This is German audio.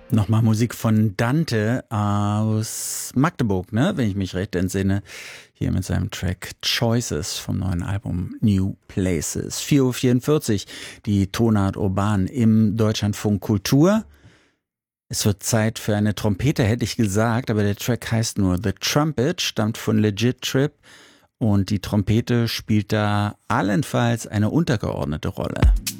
Nochmal Musik von Dante aus Magdeburg, ne? Wenn ich mich recht entsinne. Hier mit seinem Track Choices vom neuen Album New Places. 4:44 Uhr, die Tonart Urban im Deutschlandfunk Kultur. Es wird Zeit für eine Trompete, hätte ich gesagt, aber der Track heißt nur The Trumpet, stammt von Legit Trip und die Trompete spielt da allenfalls eine untergeordnete Rolle.